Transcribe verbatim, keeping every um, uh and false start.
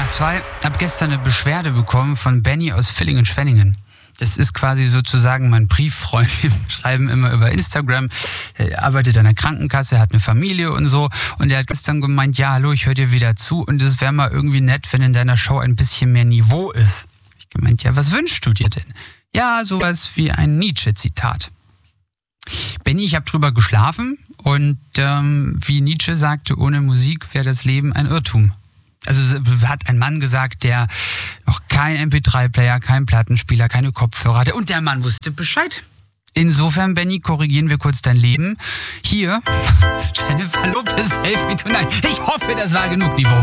nach zwei. Hab gestern eine Beschwerde bekommen von Benny aus Villingen-Schwenningen. Das ist quasi sozusagen mein Brieffreund. Wir schreiben immer über Instagram. Er arbeitet an der Krankenkasse, hat eine Familie und so. Und er hat gestern gemeint, ja, hallo, ich höre dir wieder zu. Und es wäre mal irgendwie nett, wenn in deiner Show ein bisschen mehr Niveau ist. Ich gemeint, ja, was wünschst du dir denn? Ja, sowas wie ein Nietzsche-Zitat. Benny, ich habe drüber geschlafen. Und ähm, wie Nietzsche sagte, ohne Musik wäre das Leben ein Irrtum. Also hat ein Mann gesagt, der noch kein M P drei Player, kein Plattenspieler, keine Kopfhörer hatte. Und der Mann wusste Bescheid. Insofern, Benny, korrigieren wir kurz dein Leben. Hier, Jennifer Lopez, Help Me Tonight. Ich hoffe, das war genug Niveau.